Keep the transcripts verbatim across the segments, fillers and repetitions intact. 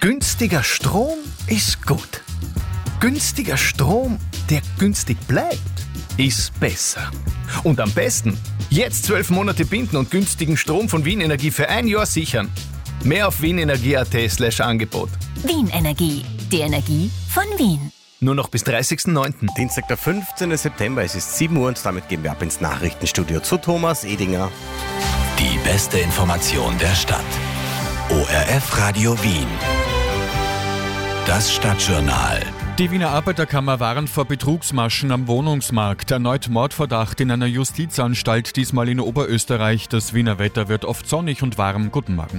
Günstiger Strom ist gut. Günstiger Strom, der günstig bleibt, ist besser. Und am besten, jetzt zwölf Monate binden und günstigen Strom von Wien Energie für ein Jahr sichern. Mehr auf wienenergie.at slash Angebot. Wien Energie, die Energie von Wien. Nur noch bis dreißigsten neunten Dienstag, der fünfzehnten September, es ist sieben Uhr und damit gehen wir ab ins Nachrichtenstudio zu Thomas Edinger. Die beste Information der Stadt. O R F Radio Wien. Das Stadtjournal. Die Wiener Arbeiterkammer warnt vor Betrugsmaschen am Wohnungsmarkt. Erneut Mordverdacht in einer Justizanstalt, diesmal in Oberösterreich. Das Wiener Wetter wird oft sonnig und warm. Guten Morgen.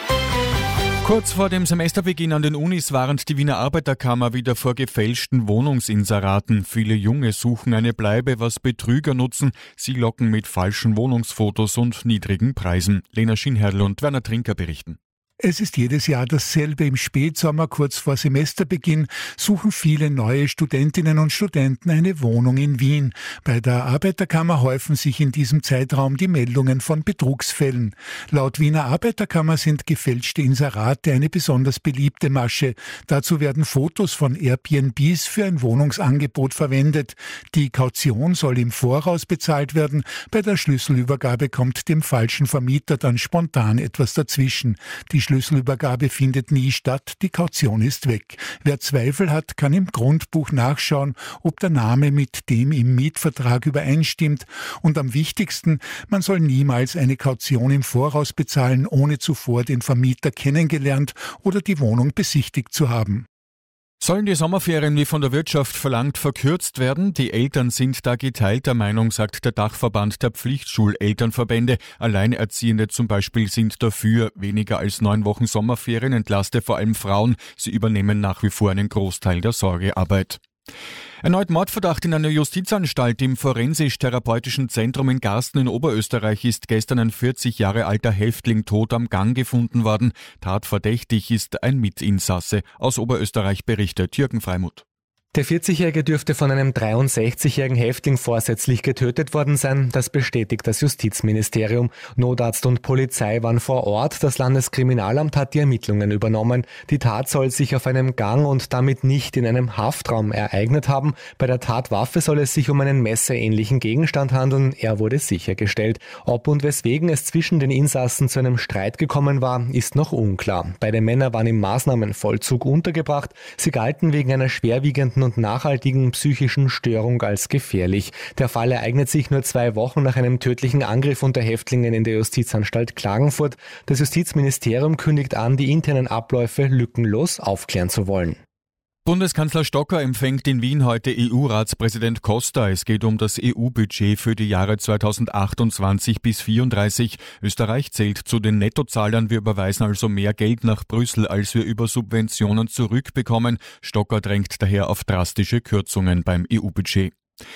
Kurz vor dem Semesterbeginn an den Unis warnt die Wiener Arbeiterkammer wieder vor gefälschten Wohnungsinseraten. Viele Junge suchen eine Bleibe, was Betrüger nutzen. Sie locken mit falschen Wohnungsfotos und niedrigen Preisen. Lena Schinherl und Werner Trinker berichten. Es ist jedes Jahr dasselbe. Im Spätsommer, kurz vor Semesterbeginn, suchen viele neue Studentinnen und Studenten eine Wohnung in Wien. Bei der Arbeiterkammer häufen sich in diesem Zeitraum die Meldungen von Betrugsfällen. Laut Wiener Arbeiterkammer sind gefälschte Inserate eine besonders beliebte Masche. Dazu werden Fotos von Airbnbs für ein Wohnungsangebot verwendet. Die Kaution soll im Voraus bezahlt werden. Bei der Schlüsselübergabe kommt dem falschen Vermieter dann spontan etwas dazwischen. Die Schlüsselübergabe findet nie statt, die Kaution ist weg. Wer Zweifel hat, kann im Grundbuch nachschauen, ob der Name mit dem im Mietvertrag übereinstimmt. Und am wichtigsten, man soll niemals eine Kaution im Voraus bezahlen, ohne zuvor den Vermieter kennengelernt oder die Wohnung besichtigt zu haben. Sollen die Sommerferien wie von der Wirtschaft verlangt verkürzt werden? Die Eltern sind da geteilter Meinung, sagt der Dachverband der Pflichtschulelternverbände. Alleinerziehende zum Beispiel sind dafür. Weniger als neun Wochen Sommerferien entlaste vor allem Frauen. Sie übernehmen nach wie vor einen Großteil der Sorgearbeit. Erneut Mordverdacht in einer Justizanstalt im Forensisch-Therapeutischen Zentrum in Garsten in Oberösterreich ist gestern ein vierzig Jahre alter Häftling tot am Gang gefunden worden. Tatverdächtig ist ein Mitinsasse. Aus Oberösterreich berichtet Jürgen Freimuth. Der vierzigjährige dürfte von einem dreiundsechzigjährigen Häftling vorsätzlich getötet worden sein. Das bestätigt das Justizministerium. Notarzt und Polizei waren vor Ort. Das Landeskriminalamt hat die Ermittlungen übernommen. Die Tat soll sich auf einem Gang und damit nicht in einem Haftraum ereignet haben. Bei der Tatwaffe soll es sich um einen messerähnlichen Gegenstand handeln. Er wurde sichergestellt. Ob und weswegen es zwischen den Insassen zu einem Streit gekommen war, ist noch unklar. Beide Männer waren im Maßnahmenvollzug untergebracht. Sie galten wegen einer schwerwiegenden und nachhaltigen psychischen Störung als gefährlich. Der Fall ereignet sich nur zwei Wochen nach einem tödlichen Angriff unter Häftlingen in der Justizanstalt Klagenfurt. Das Justizministerium kündigt an, die internen Abläufe lückenlos aufklären zu wollen. Bundeskanzler Stocker empfängt in Wien heute E U-Ratspräsident Costa. Es geht um das E U-Budget für die Jahre zweitausendachtundzwanzig bis vierunddreißig. Österreich zählt zu den Nettozahlern. Wir überweisen also mehr Geld nach Brüssel, als wir über Subventionen zurückbekommen. Stocker drängt daher auf drastische Kürzungen beim E U-Budget.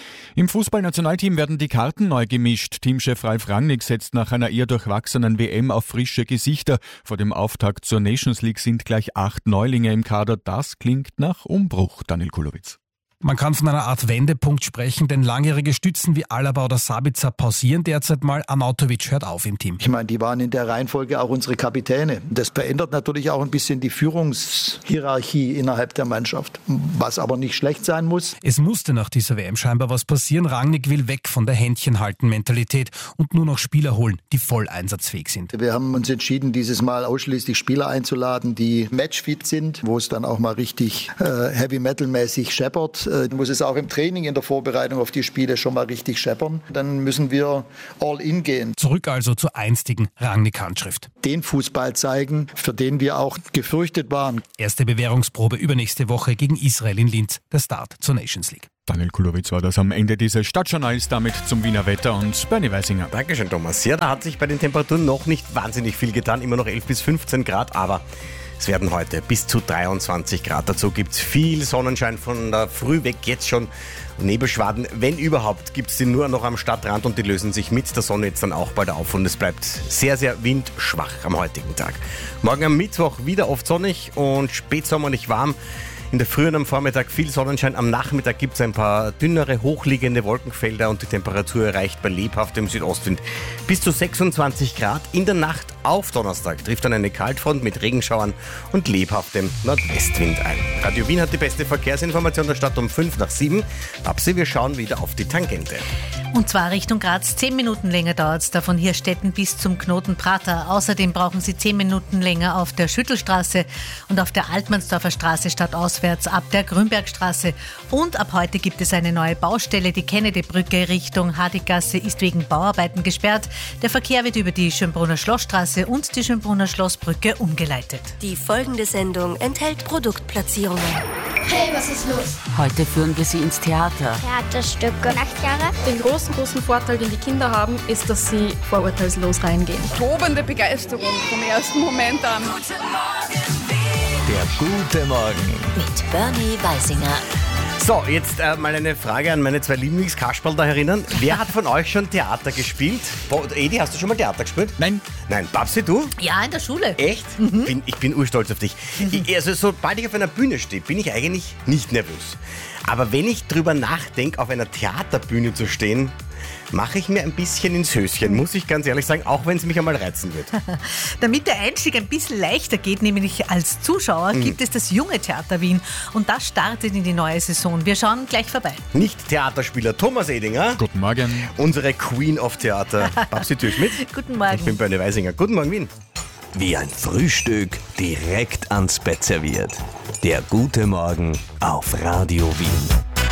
Im Fußballnationalteam werden die Karten neu gemischt. Teamchef Ralf Rangnick setzt nach einer eher durchwachsenen W M auf frische Gesichter. Vor dem Auftakt zur Nations League sind gleich acht Neulinge im Kader. Das klingt nach Umbruch, Daniel Kulowitz. Man kann von einer Art Wendepunkt sprechen, denn langjährige Stützen wie Alaba oder Sabitzer pausieren derzeit mal. Arnautovic hört auf im Team. Ich meine, die waren in der Reihenfolge auch unsere Kapitäne. Das verändert natürlich auch ein bisschen die Führungshierarchie innerhalb der Mannschaft, was aber nicht schlecht sein muss. Es musste nach dieser W M scheinbar was passieren. Rangnick will weg von der Händchenhalten-Mentalität und nur noch Spieler holen, die voll einsatzfähig sind. Wir haben uns entschieden, dieses Mal ausschließlich Spieler einzuladen, die matchfit sind, wo es dann auch mal richtig äh, Heavy-Metal-mäßig scheppert. Muss es auch im Training, in der Vorbereitung auf die Spiele schon mal richtig scheppern. Dann müssen wir all in gehen. Zurück also zur einstigen Rangnick-Handschrift. Den Fußball zeigen, für den wir auch gefürchtet waren. Erste Bewährungsprobe übernächste Woche gegen Israel in Linz. Der Start zur Nations League. Daniel Kulowitz war das am Ende dieses Stadtjournals, damit zum Wiener Wetter und Bernie Weisinger. Dankeschön, Thomas. Ja, da hat sich bei den Temperaturen noch nicht wahnsinnig viel getan. Immer noch elf bis fünfzehn Grad, aber es werden heute bis zu dreiundzwanzig Grad. Dazu gibt es viel Sonnenschein von der Früh weg, jetzt schon Nebelschwaden. Wenn überhaupt, gibt es die nur noch am Stadtrand und die lösen sich mit der Sonne jetzt dann auch bald auf. Und es bleibt sehr, sehr windschwach am heutigen Tag. Morgen am Mittwoch wieder oft sonnig und spätsommerlich warm. In der Früh und am Vormittag viel Sonnenschein. Am Nachmittag gibt es ein paar dünnere, hochliegende Wolkenfelder und die Temperatur erreicht bei lebhaftem Südostwind bis zu sechsundzwanzig Grad. In der Nacht Auf Donnerstag trifft dann eine Kaltfront mit Regenschauern und lebhaftem Nordwestwind ein. Radio Wien hat die beste Verkehrsinformation der Stadt um fünf nach sieben. Babsi, wir schauen wieder auf die Tangente. Und zwar Richtung Graz. Zehn Minuten länger dauert es da von Hirstetten bis zum Knoten Prater. Außerdem brauchen Sie zehn Minuten länger auf der Schüttelstraße und auf der Altmannsdorfer Straße stadtauswärts ab der Grünbergstraße. Und ab heute gibt es eine neue Baustelle. Die Kennedy-Brücke Richtung Hardigasse ist wegen Bauarbeiten gesperrt. Der Verkehr wird über die Schönbrunner Schlossstraße und die Schönbrunner Schlossbrücke umgeleitet. Die folgende Sendung enthält Produktplatzierungen. Hey, was ist los? Heute führen wir Sie ins Theater. Theaterstücke. Nachtjahre. Den großen, großen Vorteil, den die Kinder haben, ist, dass sie vorurteilslos reingehen. Tobende Begeisterung vom ersten Moment an. Der gute Morgen Mit Bernie Weisinger. So, jetzt äh, mal eine Frage an meine zwei Lieblingskasperl da herinnen. Wer hat von euch schon Theater gespielt? Bo- Edi, hast du schon mal Theater gespielt? Nein. Nein, Babsi, du? Ja, in der Schule. Echt? Mhm. Bin, ich bin urstolz auf dich. Mhm. Ich, also sobald ich auf einer Bühne stehe, bin ich eigentlich nicht nervös. Aber wenn ich drüber nachdenke, auf einer Theaterbühne zu stehen, mache ich mir ein bisschen ins Höschen, muss ich ganz ehrlich sagen, auch wenn es mich einmal reizen wird. Damit der Einstieg ein bisschen leichter geht, nämlich als Zuschauer, mhm. gibt es das Junge Theater Wien und das startet in die neue Saison. Wir schauen gleich vorbei. Nicht Theaterspieler Thomas Edinger. Guten Morgen. Unsere Queen of Theater. Babsi Türschmidt. Guten Morgen. Ich bin Bernie Weisinger. Guten Morgen, Wien. Wie ein Frühstück direkt ans Bett serviert. Der gute Morgen auf Radio Wien.